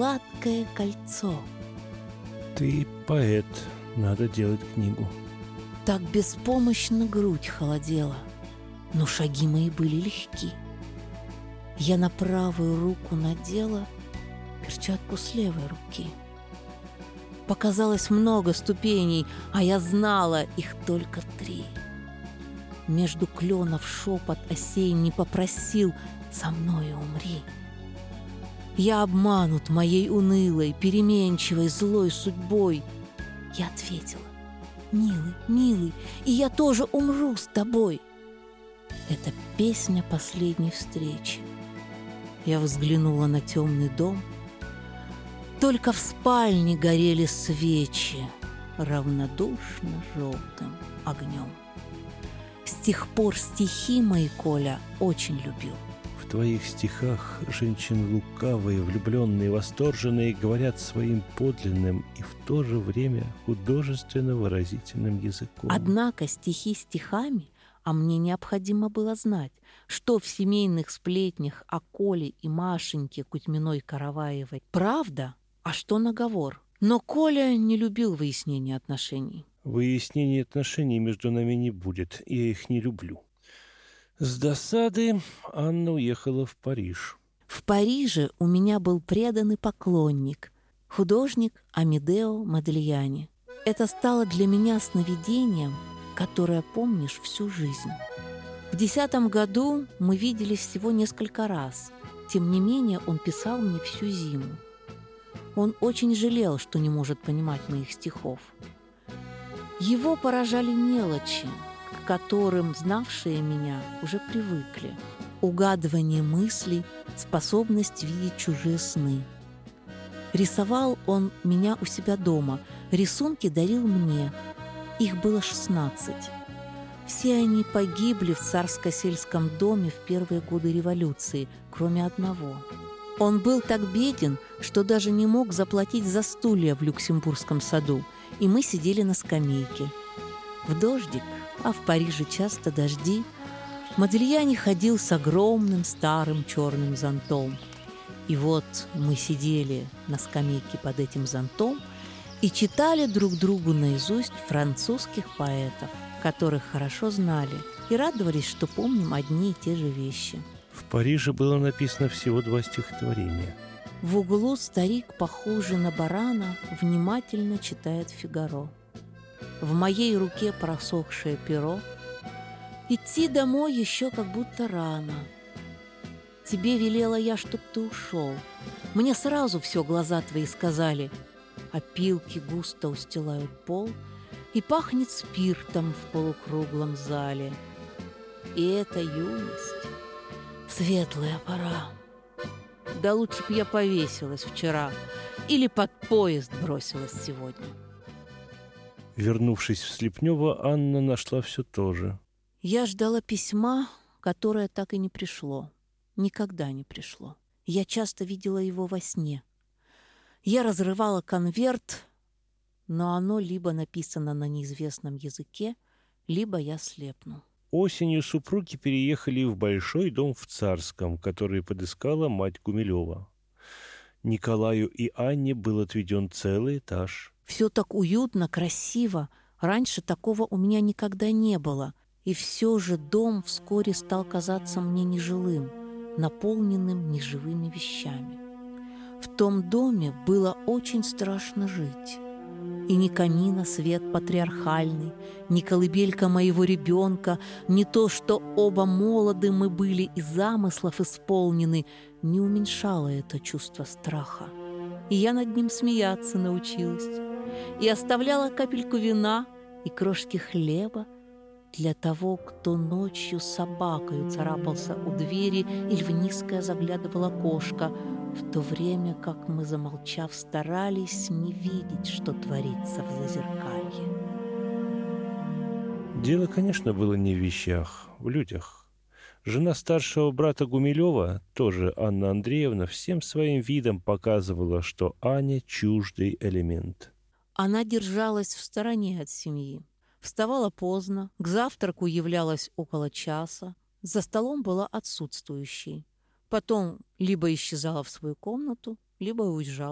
гладкое кольцо. Ты поэт, надо делать книгу. Так беспомощно грудь холодела, но шаги мои были легки. Я на правую руку надела перчатку с левой руки. Показалось много ступеней, а я знала их только 3. Между кленов шепот осенний попросил: со мною умри. Я обманут моей унылой, переменчивой, злой судьбой. Я ответила: милый, милый, и я тоже умру с тобой. Это песня последней встречи. Я взглянула на темный дом. Только в спальне горели свечи равнодушно желтым огнем. С тех пор стихи мои Коля очень любил. В твоих стихах женщины лукавые, влюбленные, восторженные говорят своим подлинным и в то же время художественно выразительным языком. Однако стихи стихами, а мне необходимо было знать, что в семейных сплетнях о Коле и Машеньке Кузьминой-Караваевой правда, а что наговор. Но Коля не любил выяснения отношений. Выяснения отношений между нами не будет, я их не люблю. С досады Анна уехала в Париж. В Париже у меня был преданный поклонник, художник Амедео Модильяни. Это стало для меня сновидением, которое помнишь всю жизнь. В 10 году мы виделись всего несколько раз. Тем не менее, он писал мне всю зиму. Он очень жалел, что не может понимать моих стихов. Его поражали мелочи, к которым знавшие меня уже привыкли. Угадывание мыслей, способность видеть чужие сны. Рисовал он меня у себя дома, рисунки дарил мне. Их было 16. Все они погибли в царско-сельском доме в первые годы революции, кроме одного. Он был так беден, что даже не мог заплатить за стулья в Люксембургском саду, и мы сидели на скамейке. В дождик, а в Париже часто дожди, Модильяни ходил с огромным старым черным зонтом. И вот мы сидели на скамейке под этим зонтом и читали друг другу наизусть французских поэтов, которых хорошо знали, и радовались, что помним одни и те же вещи. В Париже было написано всего 2 стихотворения. В углу старик, похожий на барана, внимательно читает «Фигаро». В моей руке просохшее перо. Идти домой еще как будто рано. Тебе велела я, чтоб ты ушел. Мне сразу все глаза твои сказали. Опилки густо устилают пол, и пахнет спиртом в полукруглом зале. И это юность, светлая пора. Да лучше б я повесилась вчера или под поезд бросилась сегодня. Вернувшись в Слепнево, Анна нашла все то же. Я ждала письма, которое так и не пришло. Никогда не пришло. Я часто видела его во сне. Я разрывала конверт, но оно либо написано на неизвестном языке, либо я слепну. Осенью супруги переехали в большой дом в Царском, который подыскала мать Гумилева. Николаю и Анне был отведен целый этаж. Все так уютно, красиво. Раньше такого у меня никогда не было. И все же дом вскоре стал казаться мне нежилым, наполненным неживыми вещами. В том доме было очень страшно жить. И ни камина свет патриархальный, ни колыбелька моего ребенка, ни то, что оба молоды мы были и замыслов исполнены, не уменьшало это чувство страха. И я над ним смеяться научилась. И оставляла капельку вина и крошки хлеба для того, кто ночью собакою царапался у двери или в низкое заглядывало окошко, в то время как мы, замолчав, старались не видеть, что творится в зазеркалье. Дело, конечно, было не в вещах, в людях. Жена старшего брата Гумилева, тоже Анна Андреевна, всем своим видом показывала, что Аня чуждый элемент. Она держалась в стороне от семьи. Вставала поздно, к завтраку являлась около часа, за столом была отсутствующей. Потом либо исчезала в свою комнату, либо уезжала.